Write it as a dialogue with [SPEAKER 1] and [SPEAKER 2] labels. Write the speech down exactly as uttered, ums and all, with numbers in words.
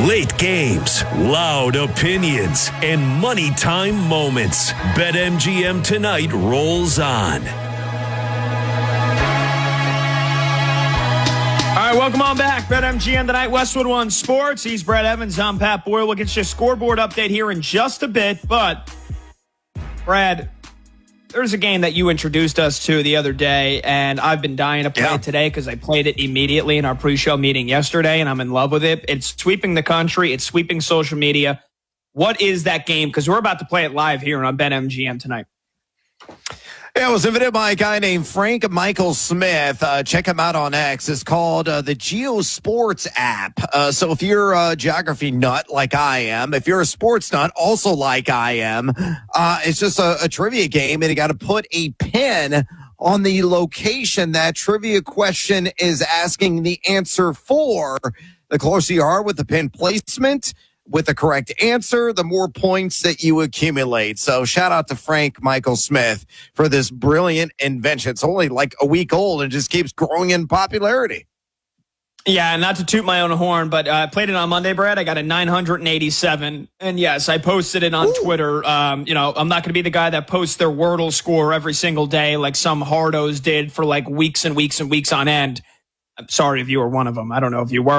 [SPEAKER 1] Late games, loud opinions, and money time moments. BetMGM Tonight rolls on.
[SPEAKER 2] All right, welcome on back. BetMGM Tonight, Westwood One Sports. He's Brad Evans. I'm Pat Boyle. We'll get you a scoreboard update here in just a bit. But, Brad, there's a game that you introduced us to the other day, and I've been dying to play
[SPEAKER 3] yeah.
[SPEAKER 2] it today because I played it immediately in our pre-show meeting yesterday, and I'm in love with it. It's sweeping the country. It's sweeping social media. What is that game? Because we're about to play it live here on BetMGM Tonight.
[SPEAKER 3] Yeah, it was invented by a guy named Frank Michael Smith. Uh, check him out on X. It's called uh, the GeoSports app. Uh, so if you're a geography nut like I am, if you're a sports nut also like I am, uh, it's just a, a trivia game, and you got to put a pin on the location that trivia question is asking the answer for. The closer you are with the pin placement, with the correct answer, the more points that you accumulate. So shout out to Frank Michael Smith for this brilliant invention. It's only like a week old and just keeps growing in popularity.
[SPEAKER 2] Yeah, not to toot my own horn, but I uh, played it on Monday, Brad. I got a nine hundred eighty-seven. And yes, I posted it on Ooh. Twitter. Um, you know, I'm not going to be the guy that posts their Wordle score every single day like some hardos did for like weeks and weeks and weeks on end. I'm sorry if you were one of them. I don't know if you were.